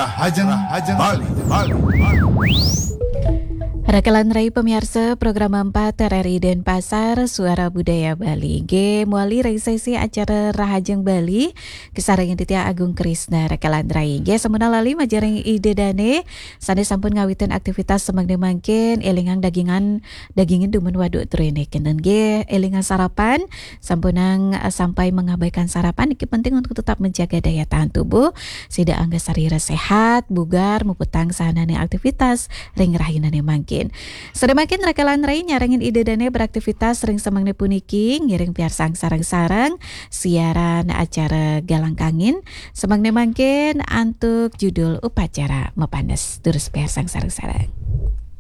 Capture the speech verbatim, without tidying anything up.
Rahajang, Rahajang Bali, Bali, Bali. Rakalan Rai pemirsa program empat R R I Denpasar Suara Budaya Bali G muali resesi acara Rahajeng Bali kesarengan Ditya Agung Krisna Rakalan Rai G semuna lali majaring ide dane sane sampun ngawitan aktivitas semangde mangkin elingang dagingan dagingin dumen waduk trene kenen G elingan sarapan sampunang sampai mengabaikan sarapan iki penting untuk tetap menjaga daya tahan tubuh sida angga sarira sehat bugar muputang sahanane aktivitas ring rahinane mangkin. Sedemakin rekalan Rai nyarangin ide dane beraktivitas sering semangne puniki ngiring piar sang sarang-sarang siaran acara Galang Kangin semangne mangkin antuk judul upacara mepandes terus piar sang sarang-sarang.